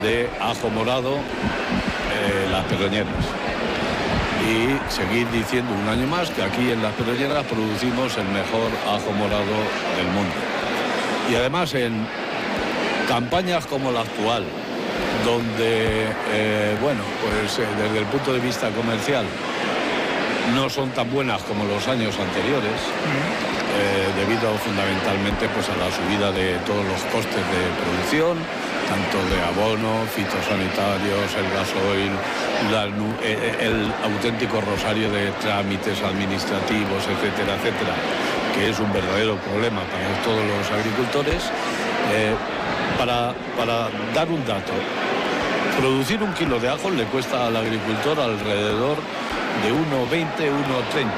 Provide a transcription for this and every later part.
de ajo morado, Las Pedroñeras. Y seguir diciendo un año más que aquí en Las Pedroñeras producimos el mejor ajo morado del mundo. Y además en campañas como la actual, donde, desde el punto de vista comercial no son tan buenas como los años anteriores, debido fundamentalmente pues, a la subida de todos los costes de producción, tanto de abono, fitosanitarios, el gasoil, el auténtico rosario de trámites administrativos, etcétera, etcétera, que es un verdadero problema para todos los agricultores. Para dar un dato, producir un kilo de ajo le cuesta al agricultor alrededor de 1,20, 1,30.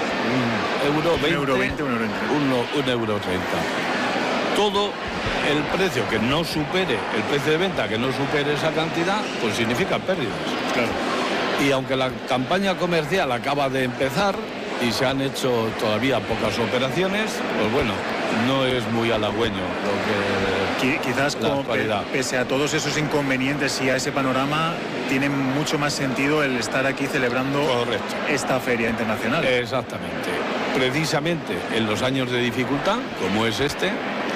Todo el precio que no supere, el precio de venta que no supere esa cantidad, pues significa pérdidas. Claro. Y aunque la campaña comercial acaba de empezar y se han hecho todavía pocas operaciones, pues bueno, no es muy halagüeño lo que quizás pese a todos esos inconvenientes y a ese panorama, tiene mucho más sentido el estar aquí celebrando esta feria internacional. Exactamente. Precisamente en los años de dificultad, como es este,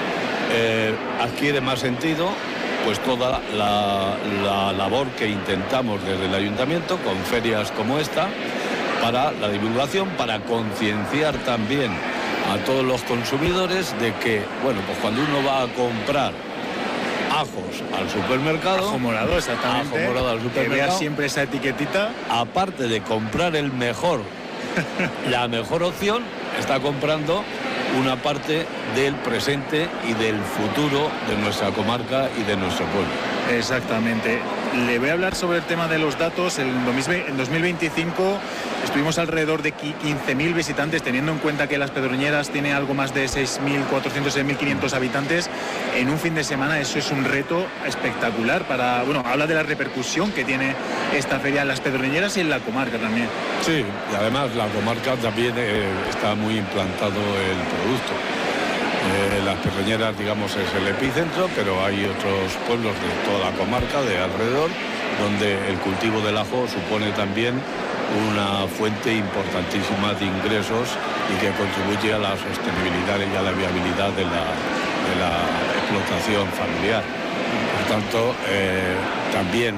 adquiere más sentido pues toda la labor que intentamos desde el ayuntamiento con ferias como esta, para la divulgación, para concienciar también a todos los consumidores de que, bueno, pues cuando uno va a comprar ajos al supermercado, ajo morado, exactamente, ajo morado al supermercado, que vea siempre esa etiquetita, aparte de comprar el mejor, la mejor opción, está comprando una parte del presente y del futuro de nuestra comarca y de nuestro pueblo. Exactamente. Le voy a hablar sobre el tema de los datos. En 2025 estuvimos alrededor de 15.000 visitantes, teniendo en cuenta que Las Pedroñeras tiene algo más de 6.400, 6.500 habitantes. En un fin de semana eso es un reto espectacular habla de la repercusión que tiene esta feria en Las Pedroñeras y en la comarca también. Sí, y además la comarca también está muy implantado el producto. Las Pedroñeras, digamos, es el epicentro, pero hay otros pueblos de toda la comarca, de alrededor, donde el cultivo del ajo supone también una fuente importantísima de ingresos y que contribuye a la sostenibilidad y a la viabilidad de la explotación familiar. Por tanto, también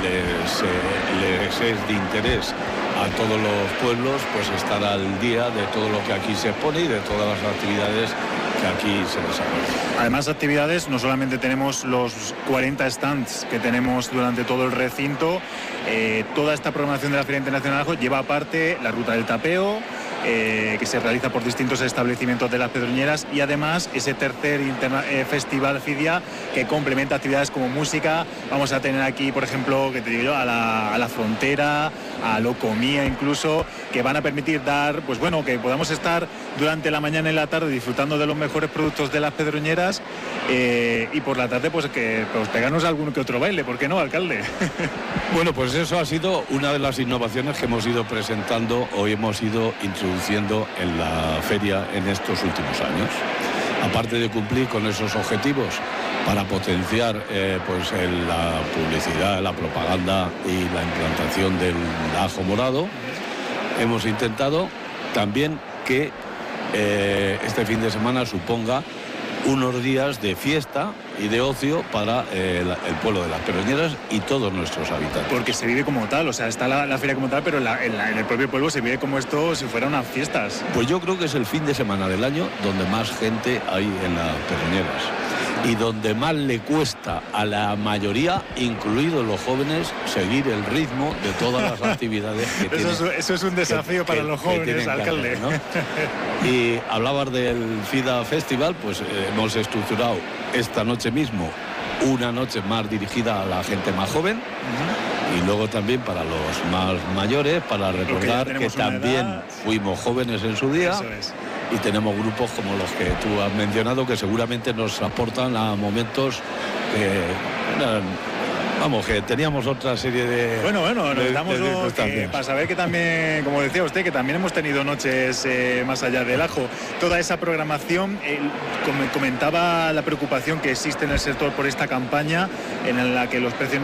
les es de interés a todos los pueblos pues estar al día de todo lo que aquí se expone y de todas las actividades que aquí se desarrollan. Además, actividades, no solamente tenemos los 40 stands que tenemos durante todo el recinto, toda esta programación de la Feria Internacional del Ajo lleva aparte la ruta del tapeo, que se realiza por distintos establecimientos de Las Pedroñeras, y además ese tercer festival FIDIA que complementa actividades como música. Vamos a tener aquí, por ejemplo, que te digo yo, a la Frontera, a Locomía incluso, que van a permitir que podamos estar durante la mañana y la tarde disfrutando de los mejores productos de Las Pedroñeras, y por la tarde pues pegarnos algún que otro baile, ¿por qué no, alcalde? Bueno, pues eso ha sido una de las innovaciones que hemos ido presentando o hemos ido introduciendo en la feria en estos últimos años. Aparte de cumplir con esos objetivos para potenciar la publicidad, la propaganda y la implantación del ajo morado, hemos intentado también que este fin de semana suponga unos días de fiesta y de ocio para el pueblo de Las Pedroñeras y todos nuestros habitantes. Porque se vive como tal, o sea, está la feria como tal, pero en el propio pueblo se vive como esto si fueran unas fiestas. Pues yo creo que es el fin de semana del año donde más gente hay en Las Pedroñeras y donde más le cuesta a la mayoría, incluidos los jóvenes, seguir el ritmo de todas las actividades que tienen. Eso es un desafío para los jóvenes, alcalde. ¿No? Y hablabas del FIDA Festival, pues hemos estructurado esta noche mismo una noche más dirigida a la gente más joven, y luego también para los más mayores, para recordar que también fuimos jóvenes en su día. Eso es. Y tenemos grupos como los que tú has mencionado que seguramente nos aportan a momentos Vamos, que teníamos otra serie de... Bueno, nos damos circunstancias. para saber que también, como decía usted, que también hemos tenido noches más allá del ajo. Toda esa programación, comentaba la preocupación que existe en el sector por esta campaña en la que los precios